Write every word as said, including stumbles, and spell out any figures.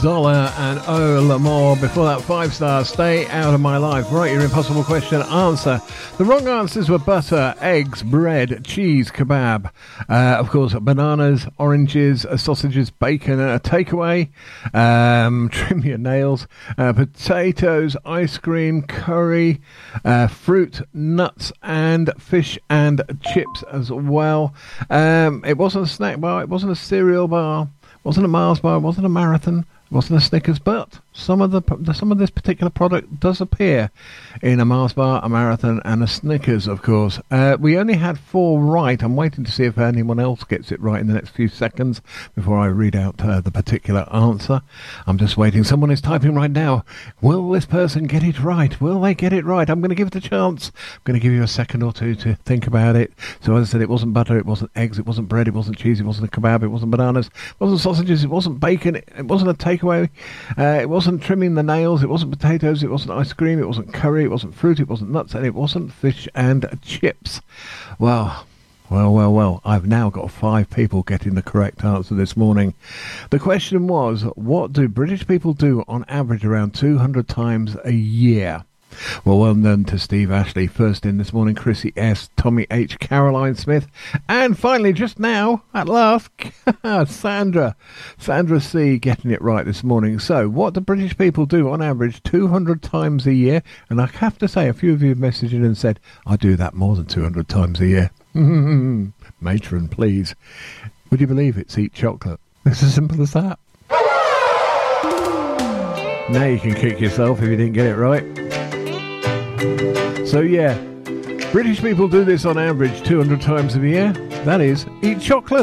Dollar and Oh L'Amour. Before that, five stars, Stay Out of My Life. Right, your impossible question answer. The wrong answers were butter, eggs, bread, cheese, kebab. Uh, of course, bananas, oranges, uh, sausages, bacon, a takeaway. Um, trim your nails. Uh, potatoes, ice cream, curry, uh, fruit, nuts, and fish and chips as well. Um, it wasn't a snack bar. It wasn't a cereal bar. It wasn't a Mars bar. It wasn't a marathon. It wasn't a Snickers, but some of the some of this particular product does appear in a Mars bar, a marathon, and a Snickers, of course. Uh, we only had four right. I'm waiting to see if anyone else gets it right in the next few seconds before I read out uh, the particular answer. I'm just waiting. Someone is typing right now. Will this person get it right? Will they get it right? I'm going to give it a chance. I'm going to give you a second or two to think about it. So as I said, it wasn't butter, it wasn't eggs, it wasn't bread, it wasn't cheese, it wasn't a kebab, it wasn't bananas, it wasn't sausages, it wasn't bacon, it, it wasn't a takeaway, uh, it wasn't trimming the nails, it wasn't potatoes, it wasn't ice cream, it wasn't curry, it wasn't fruit, it wasn't nuts, and it wasn't fish and chips. Well, well, well, well, I've now got five people getting the correct answer this morning. The question was, what do British people do on average around two hundred times a year? Well, well done to Steve Ashley. First in this morning, Chrissy S, Tommy H, Caroline Smith, and finally, just now, at last, Sandra. Sandra C getting it right this morning. So, what do British people do on average two hundred times a year? And I have to say, a few of you have messaged in and said, I do that more than two hundred times a year. Matron, please. Would you believe it's eat chocolate? It's as simple as that. Now you can kick yourself if you didn't get it right. So yeah, British people do this on average two hundred times a year. That is, eat chocolate.